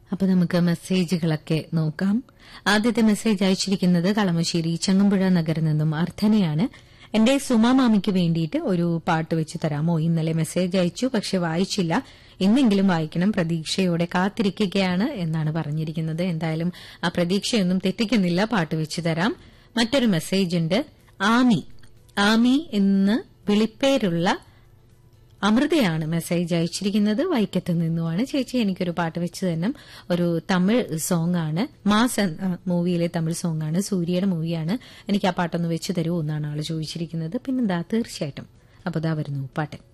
അപ്പൊ നമുക്ക് മെസ്സേജുകളൊക്കെ നോക്കാം. ആദ്യത്തെ മെസ്സേജ് അയച്ചിരിക്കുന്നത് കളമശ്ശേരി ചങ്ങമ്പുഴ നഗറിൽ നിന്നും അർത്ഥനയാണ്. എന്റെ സുമാമാമിക്ക് വേണ്ടിയിട്ട് ഒരു പാട്ട് വെച്ച് തരാമോ? ഇന്നലെ മെസ്സേജ് അയച്ചു, പക്ഷെ വായിച്ചില്ല. ഇന്നെങ്കിലും വായിക്കണം, പ്രതീക്ഷയോടെ കാത്തിരിക്കുകയാണ് എന്നാണ് പറഞ്ഞിരിക്കുന്നത്. എന്തായാലും ആ പ്രതീക്ഷയൊന്നും തെറ്റിക്കുന്നില്ല, പാട്ട് വെച്ച് തരാം. മറ്റൊരു മെസ്സേജ് ഉണ്ട്. ആമി എന്ന് വിളിപ്പേരുള്ള അമൃതയാണ് മെസ്സേജ് അയച്ചിരിക്കുന്നത്. വൈക്കത്ത് നിന്നുമാണ്. ചേച്ചി, എനിക്കൊരു പാട്ട് വെച്ച് തന്നെ. ഒരു തമിഴ് സോങ് ആണ്, മാസ് എന്ന മൂവിയിലെ തമിഴ് സോങ് ആണ്, സൂര്യയുടെ മൂവിയാണ്. എനിക്ക് ആ പാട്ടൊന്ന് വെച്ച് തരുമോ എന്നാണ് ആള് ചോദിച്ചിരിക്കുന്നത്. പിന്നെന്താ, തീർച്ചയായിട്ടും. അപ്പൊ ഇതാ വരുന്നു പാട്ട്.